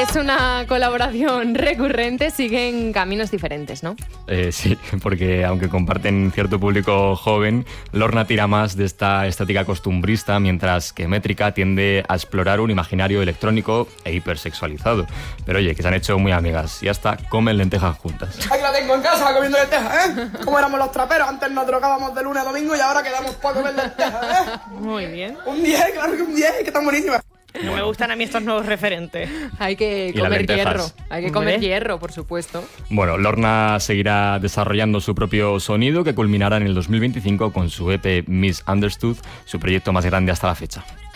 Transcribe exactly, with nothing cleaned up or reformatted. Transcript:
es una colaboración recurrente, siguen caminos diferentes, ¿no? Eh, sí, porque aunque comparten cierto público joven, Lorna tira más de esta estética costumbrista, mientras que Métrica tiende a explorar un imaginario electrónico e hipersexualizado. Pero oye, que se han hecho muy amigas y hasta comen lentejas juntas. Aquí la tengo en casa comiendo lentejas, ¿eh? Como éramos los traperos, antes nos drogábamos de lunes a domingo y ahora quedamos para comer lentejas, ¿eh? Muy bien. Un diez, claro que un diez, que están buenísimas. No bueno. me gustan a mí estos nuevos referentes. Hay que comer hierro. Hay que comer hierro, por supuesto. Bueno, Lorna seguirá desarrollando su propio sonido, que culminará en el dos mil veinticinco con su E P Misunderstood, su proyecto más grande hasta la fecha.